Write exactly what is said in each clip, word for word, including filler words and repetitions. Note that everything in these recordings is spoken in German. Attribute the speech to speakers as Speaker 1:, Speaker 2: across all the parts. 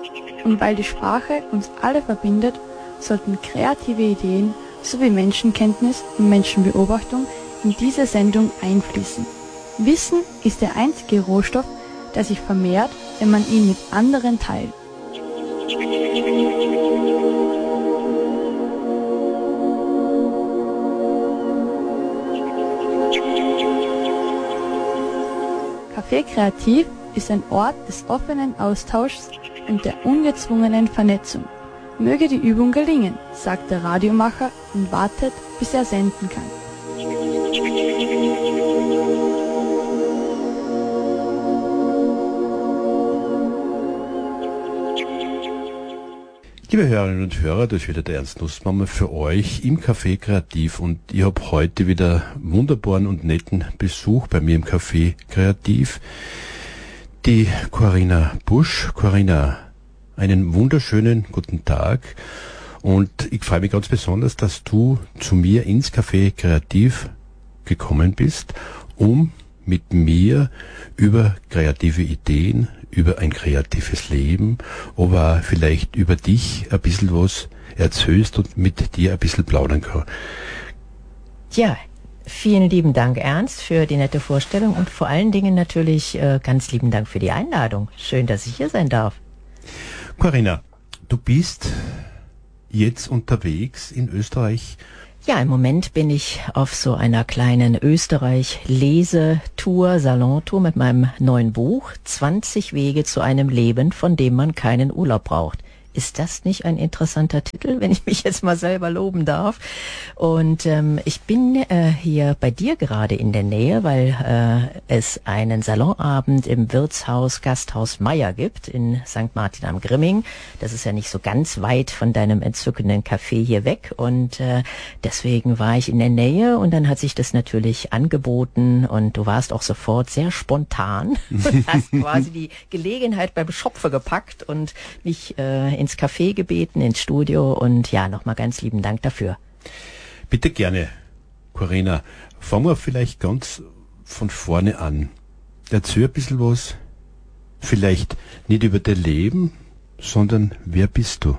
Speaker 1: Und weil die Sprache uns alle verbindet, sollten kreative Ideen sowie Menschenkenntnis und Menschenbeobachtung in diese Sendung einfließen. Wissen ist der einzige Rohstoff, der sich vermehrt, wenn man ihn mit anderen teilt. Café Kreativ ist ein Ort des offenen Austauschs und der ungezwungenen Vernetzung. Möge die Übung gelingen, sagt der Radiomacher und wartet, bis er senden kann.
Speaker 2: Liebe Hörerinnen und Hörer, das ist wieder der Ernst Nussbaumer für euch im Café Kreativ und ich habe heute wieder wunderbaren und netten Besuch bei mir im Café Kreativ. Die Corinna Busch. Corinna, einen wunderschönen guten Tag und ich freue mich ganz besonders, dass du zu mir ins Café Kreativ gekommen bist, um mit mir über kreative Ideen, über ein kreatives Leben, aber vielleicht über dich ein bisschen was erzählst und mit dir ein bisschen plaudern kann.
Speaker 3: Ja, vielen lieben Dank, Ernst, für die nette Vorstellung und vor allen Dingen natürlich äh, ganz lieben Dank für die Einladung. Schön, dass ich hier sein darf.
Speaker 2: Corinna, du bist jetzt unterwegs in Österreich.
Speaker 3: Ja, im Moment bin ich auf so einer kleinen Österreich-Lesetour, Salontour mit meinem neuen Buch zwanzig Wege zu einem Leben, von dem man keinen Urlaub braucht. Ist das nicht ein interessanter Titel, wenn ich mich jetzt mal selber loben darf? Und ähm, ich bin äh, hier bei dir gerade in der Nähe, weil äh, es einen Salonabend im Wirtshaus Gasthaus Meier gibt in Sankt Martin am Grimming. Das ist ja nicht so ganz weit von deinem entzückenden Café hier weg. Und äh, deswegen war ich in der Nähe und dann hat sich das natürlich angeboten und du warst auch sofort sehr spontan und hast quasi die Gelegenheit beim Schopfe gepackt und mich äh, ins Café gebeten, ins Studio und ja, nochmal ganz lieben Dank dafür.
Speaker 2: Bitte gerne, Corinna. Fangen wir vielleicht ganz von vorne an. Erzähl ein bisschen was, vielleicht nicht über dein Leben, sondern wer bist du?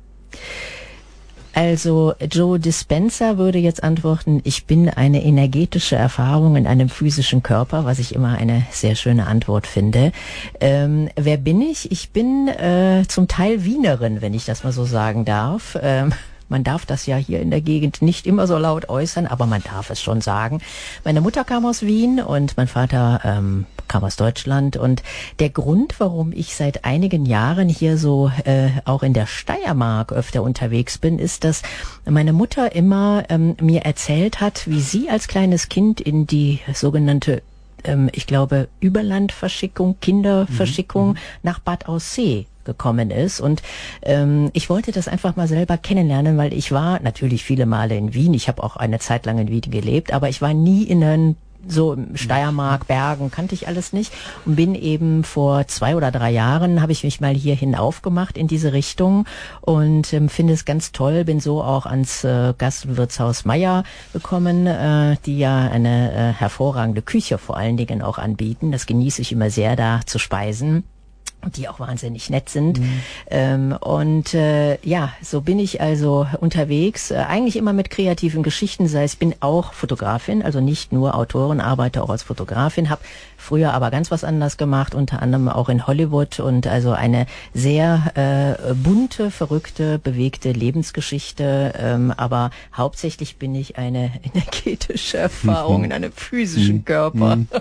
Speaker 3: Also Joe Dispenza würde jetzt antworten, ich bin eine energetische Erfahrung in einem physischen Körper, was ich immer eine sehr schöne Antwort finde. Ähm, wer bin ich? Ich bin äh, zum Teil Wienerin, wenn ich das mal so sagen darf. Ähm, Man darf das ja hier in der Gegend nicht immer so laut äußern, aber man darf es schon sagen. Meine Mutter kam aus Wien und mein Vater ähm, kam aus Deutschland. Und der Grund, warum ich seit einigen Jahren hier so äh, auch in der Steiermark öfter unterwegs bin, ist, dass meine Mutter immer ähm, mir erzählt hat, wie sie als kleines Kind in die sogenannte ähm, ich glaube, Überlandverschickung, Kinderverschickung mhm. nach Bad Aussee gekommen ist und ähm, ich wollte das einfach mal selber kennenlernen, weil ich war natürlich viele Male in Wien, ich habe auch eine Zeit lang in Wien gelebt, aber ich war nie in einem so Steiermark, Bergen, kannte ich alles nicht und bin eben vor zwei oder drei Jahren, habe ich mich mal hierhin aufgemacht in diese Richtung und ähm, finde es ganz toll, bin so auch ans äh, Gastwirtshaus Meier gekommen, äh, die ja eine äh, hervorragende Küche vor allen Dingen auch anbieten, das genieße ich immer sehr, da zu speisen. Die auch wahnsinnig nett sind. Mhm. Ähm, und äh, ja, so bin ich also unterwegs, äh, eigentlich immer mit kreativen Geschichten, sei es, ich bin auch Fotografin, also nicht nur Autorin, arbeite auch als Fotografin, habe früher aber ganz was anderes gemacht, unter anderem auch in Hollywood und also eine sehr äh, bunte, verrückte, bewegte Lebensgeschichte, ähm, aber hauptsächlich bin ich eine energetische Erfahrung mhm. in einem physischen mhm. Körper.
Speaker 2: Mhm.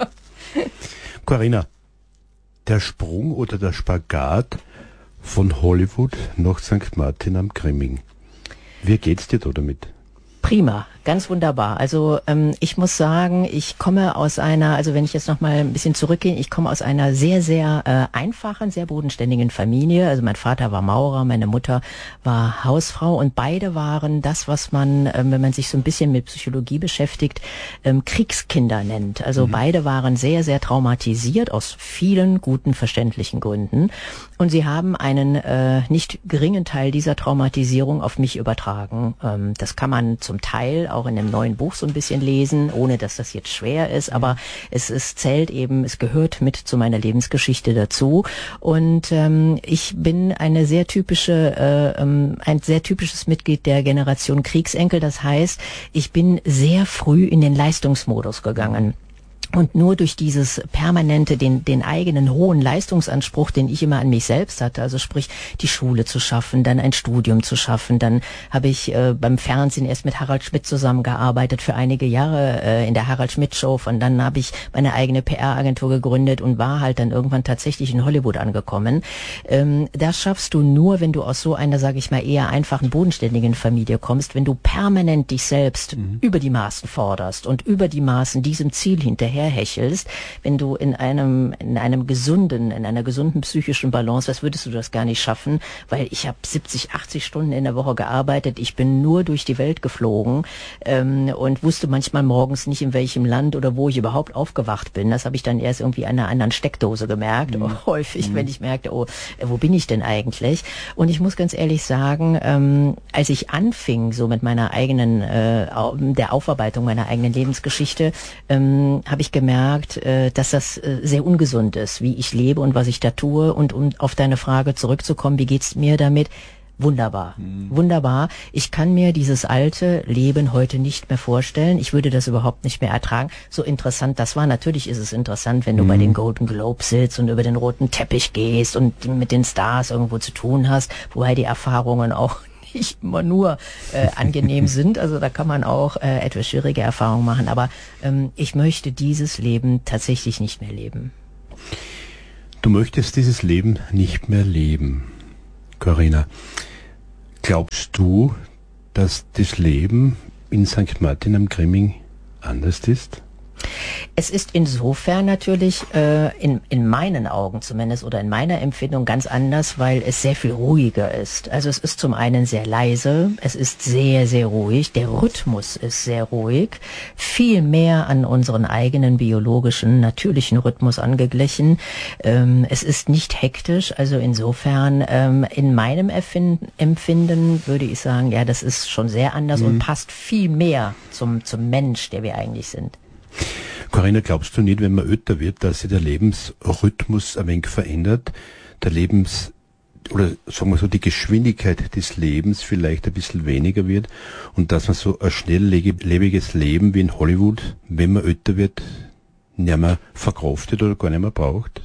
Speaker 2: Corinna, der Sprung oder der Spagat von Hollywood nach Sankt Martin am Grimming. Wie geht's dir da damit?
Speaker 3: Prima, ganz wunderbar. Also ähm, ich muss sagen, ich komme aus einer, also wenn ich jetzt noch mal ein bisschen zurückgehe, ich komme aus einer sehr, sehr äh, einfachen, sehr bodenständigen Familie. Also mein Vater war Maurer, meine Mutter war Hausfrau und beide waren das, was man, ähm, wenn man sich so ein bisschen mit Psychologie beschäftigt, ähm, Kriegskinder nennt. Also mhm. beide waren sehr, sehr traumatisiert aus vielen guten, verständlichen Gründen. Und sie haben einen äh, nicht geringen Teil dieser Traumatisierung auf mich übertragen. Ähm, das kann man zum Teil auch in dem neuen Buch so ein bisschen lesen, ohne dass das jetzt schwer ist, aber es, es zählt eben, es gehört mit zu meiner Lebensgeschichte dazu. Und ähm, ich bin eine sehr typische, äh, ähm, ein sehr typisches Mitglied der Generation Kriegsenkel. Das heißt, ich bin sehr früh in den Leistungsmodus gegangen. Und nur durch dieses permanente, den, den eigenen hohen Leistungsanspruch, den ich immer an mich selbst hatte, also sprich die Schule zu schaffen, dann ein Studium zu schaffen, dann habe ich äh, beim Fernsehen erst mit Harald Schmidt zusammengearbeitet für einige Jahre äh, in der Harald Schmidt Show, und dann habe ich meine eigene P R-Agentur gegründet und war halt dann irgendwann tatsächlich in Hollywood angekommen. Ähm, das schaffst du nur, wenn du aus so einer, sage ich mal, eher einfachen, bodenständigen Familie kommst, wenn du permanent dich selbst mhm. über die Maßen forderst und über die Maßen diesem Ziel hinterher hechelst, wenn du in einem in einem gesunden, in einer gesunden psychischen Balance, was würdest du das gar nicht schaffen, weil ich habe siebzig, achtzig Stunden in der Woche gearbeitet, ich bin nur durch die Welt geflogen ähm, und wusste manchmal morgens nicht, in welchem Land oder wo ich überhaupt aufgewacht bin. Das habe ich dann erst irgendwie an einer anderen Steckdose gemerkt, mhm. häufig, mhm. wenn ich merkte, oh, wo bin ich denn eigentlich? Und ich muss ganz ehrlich sagen, ähm, als ich anfing, so mit meiner eigenen, äh, der Aufarbeitung meiner eigenen Lebensgeschichte, ähm, habe ich gemerkt, äh, dass das äh, sehr ungesund ist, wie ich lebe und was ich da tue. Und um auf deine Frage zurückzukommen, wie geht's mir damit? Wunderbar, mhm. wunderbar. Ich kann mir dieses alte Leben heute nicht mehr vorstellen. Ich würde das überhaupt nicht mehr ertragen. So interessant das war. Natürlich ist es interessant, wenn du mhm. bei den Golden Globes sitzt und über den roten Teppich gehst und mit den Stars irgendwo zu tun hast, wobei die Erfahrungen auch nicht immer nur äh, angenehm sind. Also da kann man auch äh, etwas schwierige Erfahrungen machen. Aber ähm, ich möchte dieses Leben tatsächlich nicht mehr leben.
Speaker 2: Du möchtest dieses Leben nicht mehr leben, Corinna. Glaubst du, dass das Leben in Sankt Martin am Grimming anders ist?
Speaker 3: Es ist insofern natürlich äh, in, in meinen Augen zumindest oder in meiner Empfindung ganz anders, weil es sehr viel ruhiger ist. Also es ist zum einen sehr leise, es ist sehr, sehr ruhig, der Rhythmus ist sehr ruhig, viel mehr an unseren eigenen biologischen, natürlichen Rhythmus angeglichen. Ähm, es ist nicht hektisch, also insofern ähm, in meinem Erfinden, Empfinden würde ich sagen, ja, das ist schon sehr anders mhm. und passt viel mehr zum, zum Mensch, der wir eigentlich sind.
Speaker 2: Corinna, glaubst du nicht, wenn man älter wird, dass sich der Lebensrhythmus ein wenig verändert, der Lebens, oder sagen wir so, die Geschwindigkeit des Lebens vielleicht ein bisschen weniger wird und dass man so ein schnelllebiges Leben wie in Hollywood, wenn man älter wird, nicht mehr verkraftet oder gar nicht mehr braucht?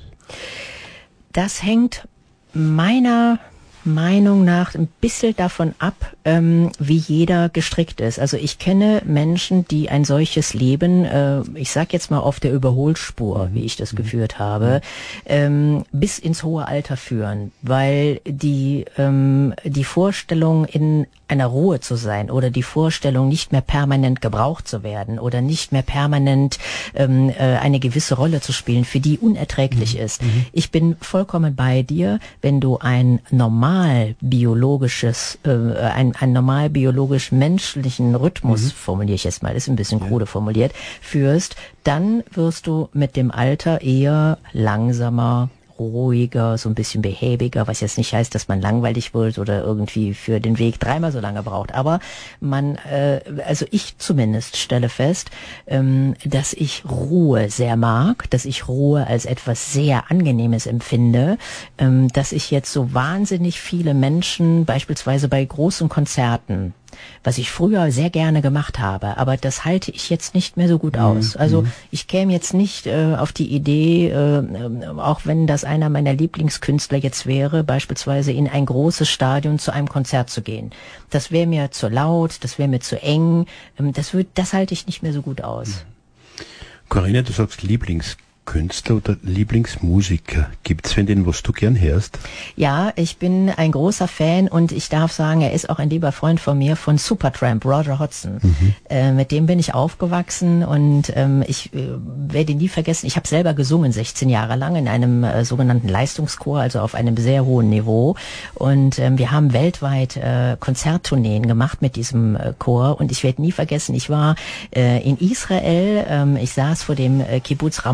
Speaker 3: Das hängt meiner Meinung nach ein bisschen davon ab, ähm, wie jeder gestrickt ist. Also ich kenne Menschen, die ein solches Leben, äh, ich sag jetzt mal auf der Überholspur, wie ich das geführt habe, ähm, bis ins hohe Alter führen, weil die ähm, die Vorstellung, in einer Ruhe zu sein oder die Vorstellung, nicht mehr permanent gebraucht zu werden oder nicht mehr permanent ähm, äh, eine gewisse Rolle zu spielen, für die unerträglich mhm. ist. Mhm. Ich bin vollkommen bei dir, wenn du ein normal biologisches, äh, ein, ein normal biologisch menschlichen Rhythmus, mhm. formuliere ich jetzt mal, ist ein bisschen krude formuliert, führst, dann wirst du mit dem Alter eher langsamer, ruhiger, so ein bisschen behäbiger, was jetzt nicht heißt, dass man langweilig wird oder irgendwie für den Weg dreimal so lange braucht. Aber man, äh, also ich zumindest stelle fest, ähm, dass ich Ruhe sehr mag, dass ich Ruhe als etwas sehr Angenehmes empfinde, ähm, dass ich jetzt so wahnsinnig viele Menschen, beispielsweise bei großen Konzerten, was ich früher sehr gerne gemacht habe, aber das halte ich jetzt nicht mehr so gut mhm. aus. Also ich käme jetzt nicht äh, auf die Idee, äh, auch wenn das einer meiner Lieblingskünstler jetzt wäre, beispielsweise in ein großes Stadion zu einem Konzert zu gehen. Das wäre mir zu laut, das wäre mir zu eng, ähm, das wird, das halte ich nicht mehr so gut aus.
Speaker 2: Mhm. Corinna, du sagst Lieblingskünstler oder Lieblingsmusiker. Gibt's denn den, was du gern hörst?
Speaker 3: Ja, ich bin ein großer Fan und ich darf sagen, er ist auch ein lieber Freund von mir, von Supertramp, Roger Hodgson. Mhm. Äh, mit dem bin ich aufgewachsen und ähm, ich äh, werde nie vergessen, ich habe selber gesungen, sechzehn Jahre lang in einem äh, sogenannten Leistungschor, also auf einem sehr hohen Niveau. Und ähm, wir haben weltweit äh, Konzerttourneen gemacht mit diesem äh, Chor und ich werde nie vergessen, ich war äh, in Israel, ähm, ich saß vor dem äh, Kibbutz Ramat Rachel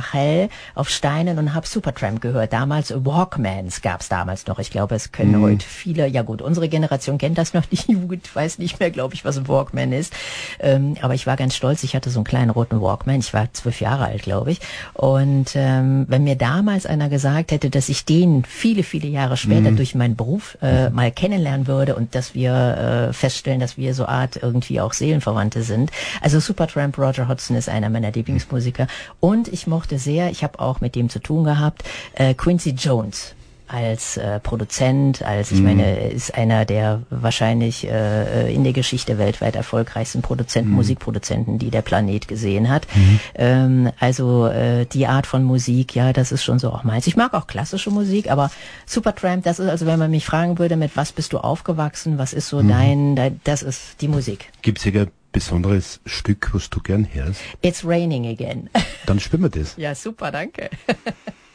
Speaker 3: hell auf Steinen und habe Supertramp gehört. Damals Walkmans gab es damals noch. Ich glaube, es können mhm. heute viele, ja gut, unsere Generation kennt das noch, die Jugend weiß nicht mehr, glaube ich, was ein Walkman ist. Ähm, aber ich war ganz stolz, ich hatte so einen kleinen roten Walkman. Ich war zwölf Jahre alt, glaube ich. Und ähm, wenn mir damals einer gesagt hätte, dass ich den viele, viele Jahre später mhm. durch meinen Beruf äh, mal kennenlernen würde und dass wir äh, feststellen, dass wir so Art irgendwie auch Seelenverwandte sind. Also Supertramp, Roger Hodgson ist einer meiner Lieblingsmusiker. Und ich mochte sehr, ich habe auch mit dem zu tun gehabt, äh, Quincy Jones als äh, Produzent, als, ich mm. meine, ist einer der wahrscheinlich äh, in der Geschichte weltweit erfolgreichsten Produzenten, mm. Musikproduzenten, die der Planet gesehen hat. Mm. Ähm, also äh, die Art von Musik, ja, das ist schon so auch meins. Ich mag auch klassische Musik, aber Supertramp, das ist, also wenn man mich fragen würde, mit was bist du aufgewachsen, was ist so mm. dein, dein, das ist die Musik.
Speaker 2: Gibt's hier ein besonderes Stück, was du gern hörst?
Speaker 3: It's Raining Again.
Speaker 2: Dann spielen wir das.
Speaker 3: Ja, super, danke.